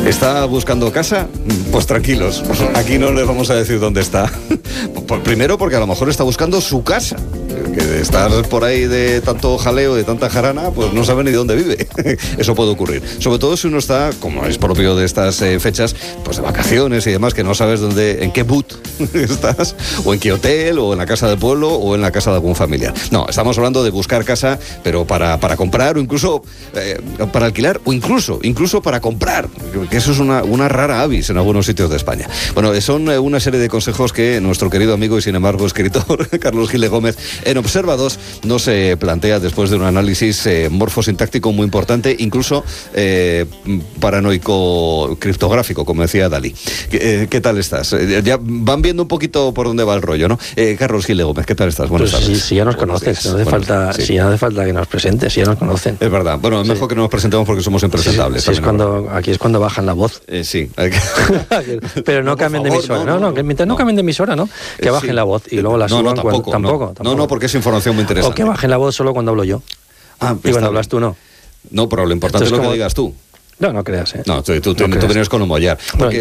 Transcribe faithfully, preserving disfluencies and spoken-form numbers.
¿Está buscando casa? Pues tranquilos, aquí no les vamos a decir dónde está. Primero porque a lo mejor está buscando su casa, que de estar por ahí de tanto jaleo, de tanta jarana, pues no sabe ni dónde vive. Eso puede ocurrir, sobre todo si uno está, como es propio de estas eh, fechas, pues de vacaciones y demás, que no sabes dónde, en qué boot estás, o en qué hotel, o en la casa del pueblo, o en la casa de algún familiar. No, estamos hablando de buscar casa, pero para, para comprar, o incluso eh, para alquilar, o incluso, incluso para comprar, que eso es una, una rara avis en algunos sitios de España. Bueno, son eh, una serie de consejos que nuestro querido amigo y sin embargo escritor Carlos Gil de Gómez en Observa dos nos eh, plantea después de un análisis eh, morfosintáctico muy importante, incluso eh, paranoico criptográfico, como decía Dalí. ¿Qué, eh, ¿qué tal estás? Eh, ya van viendo un poquito por dónde va el rollo, ¿no? Eh, Carlos Gil de Gómez, ¿qué tal estás? Buenas pues tardes. Si, si ya nos Buenos conoces, días. no hace Bueno, falta, sí. si ya no hace falta que nos presentes, si ya nos conocen. Es verdad. Bueno, es Sí. mejor que no nos presentemos porque somos impresentables. Sí, sí, es cuando, aquí es cuando bajan la voz. Eh, sí. Pero no, No, por cambien de favor, emisora, no, no, no, no, que mientras no. no cambien de emisora, ¿no? Que Eh, bajen sí. la voz y luego la no, suban no, cuando... tampoco, Tampoco, no. tampoco. No, no, porque es información muy interesante. O que bajen la voz solo cuando hablo yo. Ah, Y está cuando hablas bien. tú, no. No, pero lo importante Entonces, es lo que como- digas tú. No, no creas, ¿eh? No, tú, tú, No tú creas. vienes con un mollar. Bueno,